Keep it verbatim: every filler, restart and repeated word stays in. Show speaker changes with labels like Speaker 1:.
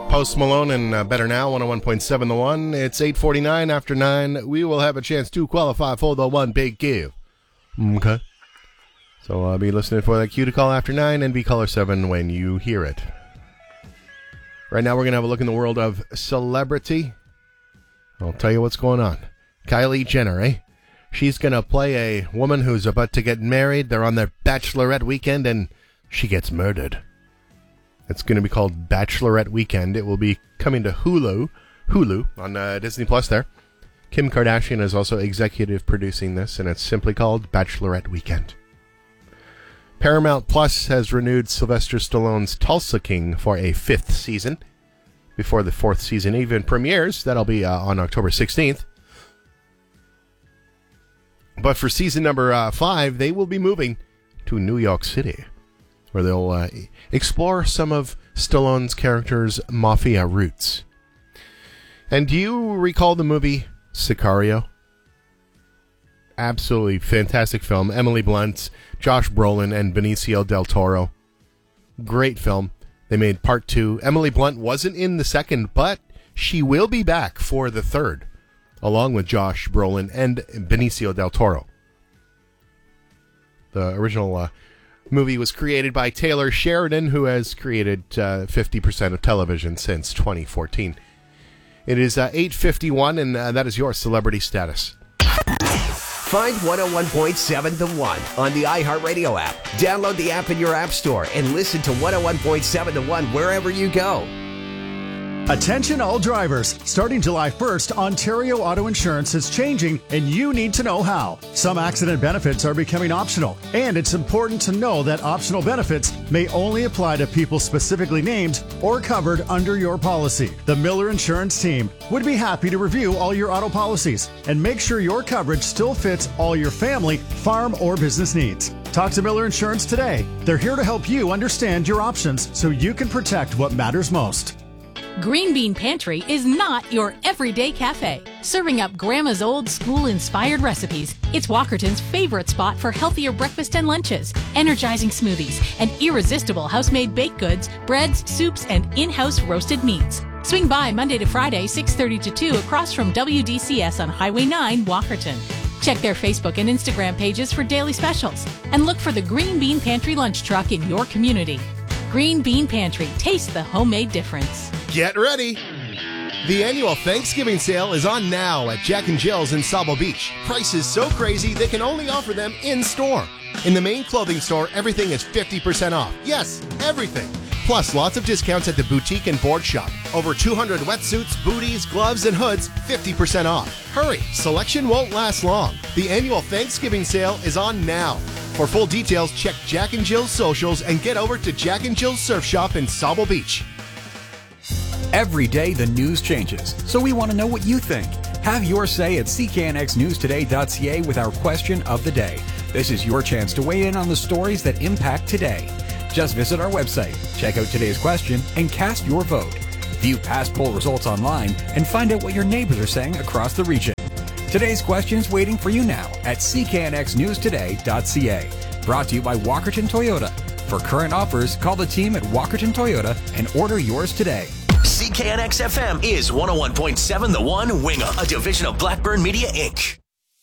Speaker 1: Post Malone and uh, Better Now, one oh one point seven The One. It's eight forty-nine after nine. We will have a chance to qualify for the One Big Give. Okay. So I'll be listening for that cue to call after nine and be caller seven when you hear it. Right now we're going to have a look in the world of celebrity. I'll tell you what's going on. Kylie Jenner, eh? She's going to play a woman who's about to get married. They're on their bachelorette weekend and she gets murdered. It's going to be called Bachelorette Weekend. It will be coming to Hulu, Hulu on uh, Disney Plus there. Kim Kardashian is also executive producing this, and it's simply called Bachelorette Weekend. Paramount Plus has renewed Sylvester Stallone's Tulsa King for a fifth season. Before the fourth season even premieres, that'll be uh, on October sixteenth. But for season number uh, five, they will be moving to New York City, where they'll uh, explore some of Stallone's character's mafia roots. And do you recall the movie Sicario? Absolutely fantastic film. Emily Blunt, Josh Brolin, and Benicio del Toro. Great film. They made part two. Emily Blunt wasn't in the second, but she will be back for the third, along with Josh Brolin and Benicio del Toro. The original uh, movie was created by Taylor Sheridan, who has created uh, fifty percent of television since twenty fourteen. It is uh, eight fifty-one, and uh, that is your celebrity status.
Speaker 2: Find one oh one point seven The One on the iHeartRadio app. Download the app in your app store and listen to one oh one point seven The One wherever you go.
Speaker 3: Attention all drivers. Starting July first, Ontario Auto Insurance is changing and you need to know how. Some accident benefits are becoming optional, and it's important to know that optional benefits may only apply to people specifically named or covered under your policy. The Miller Insurance team would be happy to review all your auto policies and make sure your coverage still fits all your family, farm, or business needs. Talk to Miller Insurance today. They're here to help you understand your options so you can protect what matters most.
Speaker 4: Green Bean Pantry is not your everyday cafe. Serving up Grandma's old school-inspired recipes, it's Walkerton's favorite spot for healthier breakfast and lunches, energizing smoothies, and irresistible house-made baked goods, breads, soups, and in-house roasted meats. Swing by Monday to Friday, six thirty to two, across from W D C S on Highway nine, Walkerton. Check their Facebook and Instagram pages for daily specials, and look for the Green Bean Pantry lunch truck in your community. Green Bean Pantry. Taste the homemade difference.
Speaker 1: Get ready! The annual Thanksgiving sale is on now at Jack and Jill's in Sabo Beach. Prices so crazy they can only offer them in-store. In the main clothing store, everything is fifty percent off. Yes, everything. Plus, lots of discounts at the boutique and board shop. Over two hundred wetsuits, booties, gloves, and hoods, fifty percent off. Hurry, selection won't last long. The annual Thanksgiving sale is on now. For full details, check Jack and Jill's socials and get over to Jack and Jill's Surf Shop in Sabo Beach.
Speaker 5: Every day the news changes, so we want to know what you think. Have your say at c k n x news today dot c a with our question of the day. This is your chance to weigh in on the stories that impact today. Just visit our website, check out today's question, and cast your vote. View past poll results online and find out what your neighbors are saying across the region. Today's question's waiting for you now at c k n x news today dot c a. Brought to you by Walkerton Toyota. For current offers, call the team at Walkerton Toyota and order yours today.
Speaker 2: C K N X F M is one oh one point seven The One, Winga, a division of Blackburn Media, Incorporated.